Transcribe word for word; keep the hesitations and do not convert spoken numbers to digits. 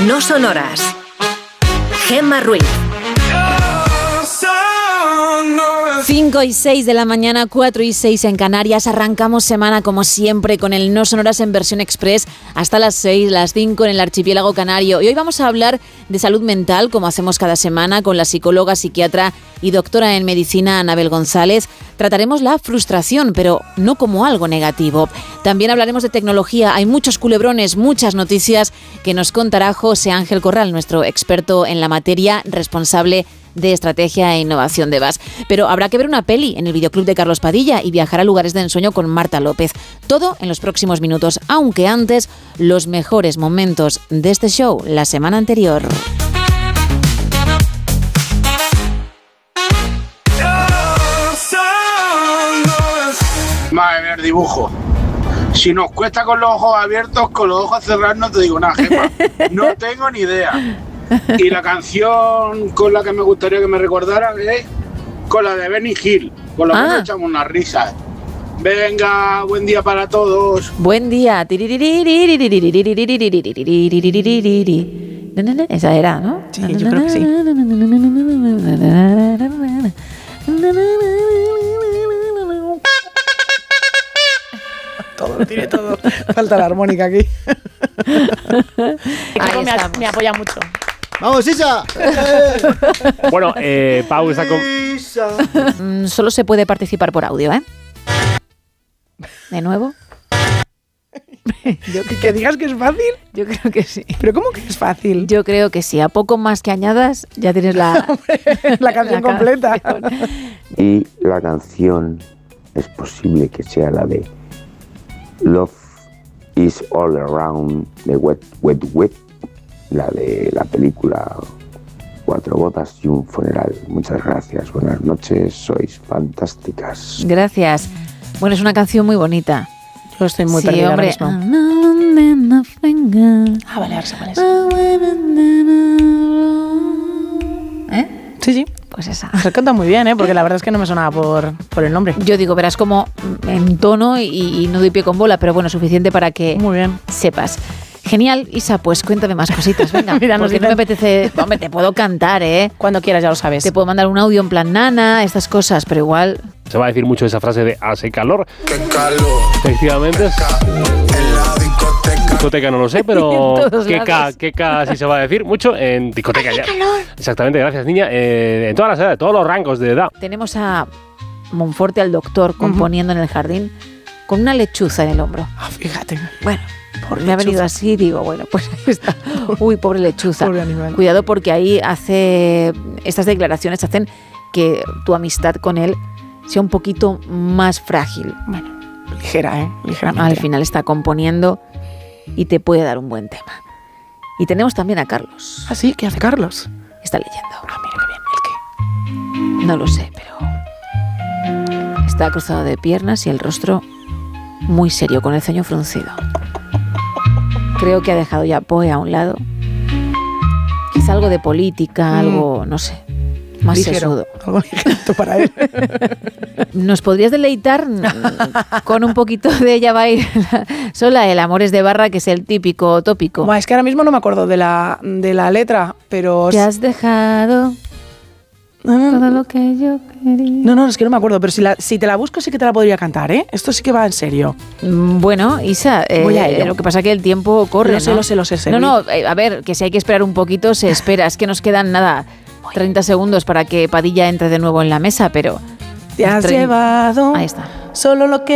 No Sonoras. Gemma Ruiz. cinco y seis de la mañana, cuatro y seis en Canarias. Arrancamos semana como siempre con el No Sonoras en versión express hasta las seis, las cinco en el archipiélago canario. Y hoy vamos a hablar de salud mental, como hacemos cada semana, con la psicóloga, psiquiatra y doctora en medicina Anabel González. Trataremos la frustración, pero no como algo negativo. También hablaremos de tecnología. Hay muchos culebrones, muchas noticias que nos contará José Ángel Corral, nuestro experto en la materia, responsable de estrategia e innovación de V A S. Pero habrá que ver una peli en el videoclub de Carlos Padilla y viajar a lugares de ensueño con Marta López. Todo en los próximos minutos, aunque antes, los mejores momentos de este show la semana anterior. Madre mía, el dibujo. Si nos cuesta con los ojos abiertos, con los ojos cerrados no te digo nada, Gemma. No tengo ni idea. Y la canción con la que me gustaría que me recordaran es con la de Benny Hill. Por lo menos Ah. echamos unas risas. Venga, buen día para todos. Buen día. Esa era, ¿no? Sí, yo creo que sí. Todo, tiene todo. Falta la armónica aquí. Ahí me, estamos. me apoya mucho. ¡Vamos, Isa! Bueno, eh, Pau está con... Isa. Mm, Solo se puede participar por audio, ¿eh? ¿De nuevo? Yo, que, que digas que es fácil. Yo creo que sí. Pero ¿cómo que es fácil? Yo creo que sí. A poco más que añadas, ya tienes la, la canción la completa. canción. Y la canción es posible que sea la de Love is All Around de Wet Wet Wet, la de la película Cuatro bodas y un funeral. Muchas gracias, buenas noches, sois fantásticas. Gracias. Bueno, es una canción muy bonita. Yo estoy muy Sí, perdida ahora hombre. mismo. Ah, vale, ahora sé cuál es. ¿Eh? Sí, sí. Pues esa. Se canta muy bien, ¿eh? Porque la verdad es que no me sonaba por, por el nombre. Yo digo, verás como en tono y, y no doy pie con bola, pero bueno, suficiente para que Muy bien. sepas. Genial, Isa, pues cuéntame más cositas, venga. Mira, nos porque no me dicen- apetece... Hombre, te puedo cantar, ¿eh? Cuando quieras, ya lo sabes. Te puedo mandar un audio en plan nana, estas cosas, pero igual... Se va a decir mucho esa frase de hace calor. ¡Qué calor! Efectivamente, es... En la discoteca. discoteca no lo sé, pero En todos qué K, lados. qué K sí se va a decir mucho en discoteca ya. Exactamente, gracias niña. Eh, en todas las edades, todos los rangos de edad. Tenemos a Monforte, al doctor, componiendo en el jardín, con una lechuza en el hombro. Ah, fíjate. Bueno, Por me ha venido lechuza. así, digo, bueno, pues ahí está. Uy, pobre lechuza. Pobre animal. Cuidado porque ahí hace... Estas declaraciones hacen que tu amistad con él sea un poquito más frágil. Bueno, ligera, ¿eh? Ligeramente. Al final está componiendo y te puede dar un buen tema. Y tenemos también a Carlos. ¿Ah, sí? ¿Qué hace Carlos? Está leyendo. Ah, mira qué bien. ¿El qué? No lo sé, pero está cruzado de piernas y el rostro muy serio, con el ceño fruncido. Creo que ha dejado ya Poe a un lado. Quizá algo de política, Mm. algo, no sé, más Ligero. sesudo. Algo ligerito para él. ¿Nos podrías deleitar con un poquito de ella va a ir sola? El Amores de Barra, que es el típico tópico. Buah, es que ahora mismo no me acuerdo de la, de la letra, pero... Te has dejado todo lo que yo quería. No, no, es que no me acuerdo, pero si, la, si te la busco sí que te la podría cantar, ¿eh? Esto sí que va en serio. Mm, Bueno, Isa, eh, Voy a ello. lo que pasa es que el tiempo corre, Lo sé, ¿no? lo sé, lo sé, sé. No, no, eh, a ver, que si hay que esperar un poquito, se espera. Es que nos quedan, nada, treinta segundos para que Padilla entre de nuevo en la mesa, pero... Te has treinta llevado Ahí está. solo lo que